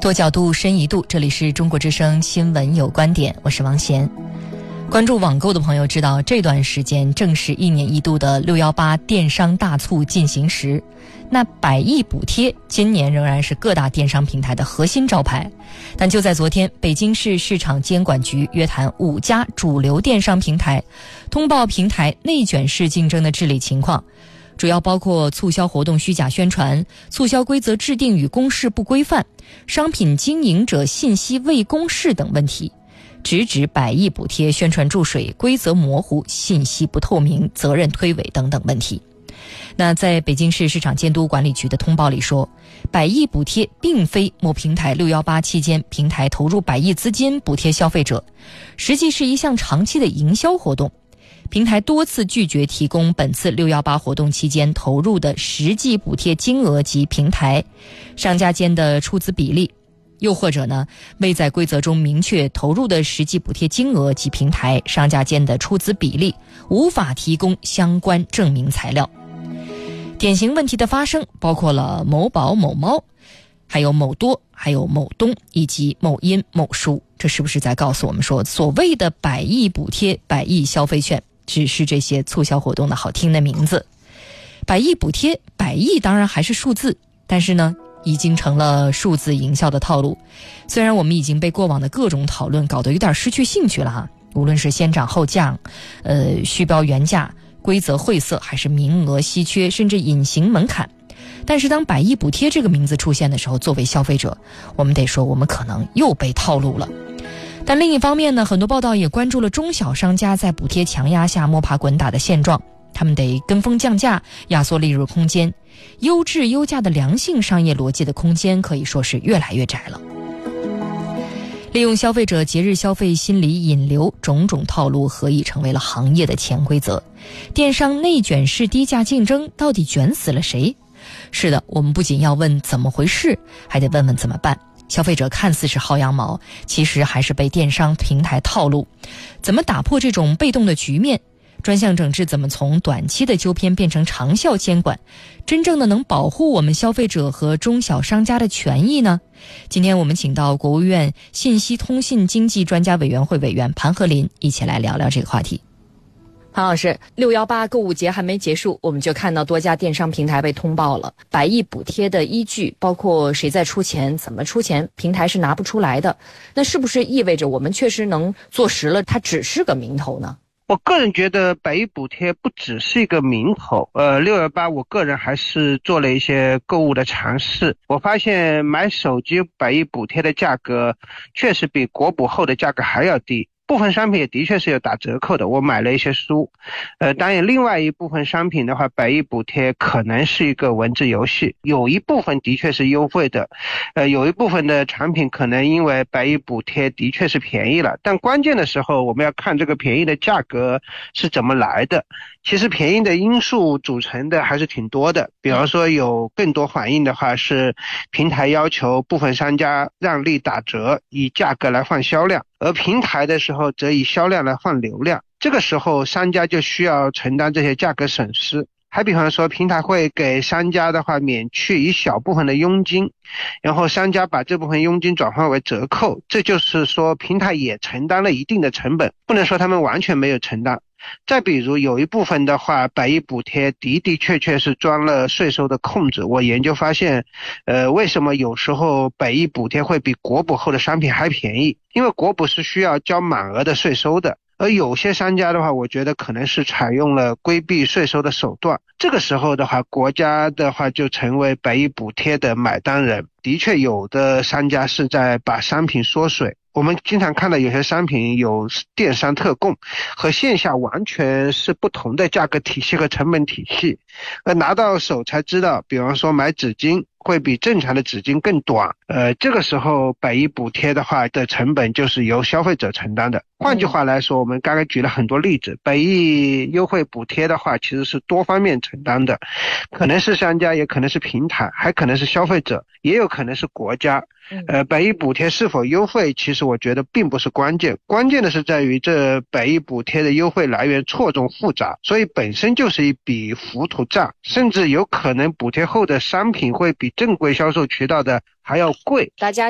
多角度深一度，这里是中国之声新闻有观点，我是王贤。关注网购的朋友知道，这段时间正是1年1度的618电商大促进行时。那100亿补贴今年仍然是各大电商平台的核心招牌，但就在昨天，北京市市场监管局约谈5家主流电商平台，通报平台内卷式竞争的治理情况，主要包括促销活动虚假宣传、促销规则制定与公示不规范、商品经营者信息未公示等问题，直指100亿补贴宣传注水、规则模糊、信息不透明、责任推诿等等问题。那在北京市市场监督管理局的通报里说，100亿补贴并非某平台618期间平台投入100亿资金补贴消费者，实际是一项长期的营销活动。平台多次拒绝提供本次618活动期间投入的实际补贴金额及平台、商家间的出资比例，又或者呢，未在规则中明确投入的实际补贴金额及平台、商家间的出资比例，无法提供相关证明材料。典型问题的发生包括了某宝、某猫，还有某多，还有某东，以及某音、某书。这是不是在告诉我们说，所谓的100亿补贴、100亿消费券只是这些促销活动的好听的名字？100亿补贴，100亿当然还是数字，但是呢，已经成了数字营销的套路。虽然我们已经被过往的各种讨论搞得有点失去兴趣了哈，无论是先涨后降，虚标原价、规则晦涩，还是名额稀缺，甚至隐形门槛，但是当100亿补贴这个名字出现的时候，作为消费者，我们得说我们可能又被套路了。但另一方面呢，很多报道也关注了中小商家在补贴强压下摸爬滚打的现状，他们得跟风降价，压缩利润空间，优质优价的良性商业逻辑的空间可以说是越来越窄了。利用消费者节日消费心理引流，种种套路何以成为了行业的潜规则？电商内卷式低价竞争到底卷死了谁？是的，我们不仅要问怎么回事，还得问问怎么办。消费者看似是薅羊毛，其实还是被电商平台套路。怎么打破这种被动的局面？专项整治怎么从短期的纠偏变成长效监管，真正的能保护我们消费者和中小商家的权益呢？今天我们请到国务院信息通信经济专家委员会委员盘和林一起来聊聊这个话题。潘老师，618购物节还没结束，我们就看到多家电商平台被通报了100亿补贴的依据，包括谁在出钱、怎么出钱，平台是拿不出来的。那是不是意味着我们确实能坐实了它只是个名头呢？ 我个人觉得100亿补贴不只是一个名头，618我个人还是做了一些购物的尝试，我发现买手机100亿补贴的价格确实比国补后的价格还要低。部分商品也的确是有打折扣的，我买了一些书。当然另外一部分商品的话，100亿补贴可能是一个文字游戏，有一部分的确是优惠的，有一部分的产品可能因为100亿补贴的确是便宜了，但关键的时候我们要看这个便宜的价格是怎么来的。其实便宜的因素组成的还是挺多的，比方说有更多反映的话是平台要求部分商家让利打折，以价格来换销量，而平台的时候则以销量来换流量，这个时候商家就需要承担这些价格损失。还比方说平台会给商家的话免去一小部分的佣金，然后商家把这部分佣金转换为折扣，这就是说平台也承担了一定的成本，不能说他们完全没有承担。再比如有一部分的话，100亿补贴的确是钻了税收的空子。我研究发现为什么有时候100亿补贴会比国补后的商品还便宜？因为国补是需要交满额的税收的，而有些商家的话，我觉得可能是采用了规避税收的手段。这个时候的话，国家的话就成为100亿补贴的买单人。的确有的商家是在把商品缩水，我们经常看到有些商品有电商特供，和线下完全是不同的价格体系和成本体系，拿到手才知道，比方说买纸巾会比正常的纸巾更短，这个时候100亿补贴的话的成本就是由消费者承担的。换句话来说，我们刚才举了很多例子，100亿优惠补贴的话其实是多方面承担的，可能是商家，也可能是平台，还可能是消费者，也有可能是国家。100亿补贴是否优惠，其实我觉得并不是关键，关键的是在于这100亿补贴的优惠来源错综复杂，所以本身就是一笔糊涂账，甚至有可能补贴后的商品会比正规销售渠道的还要贵。 大家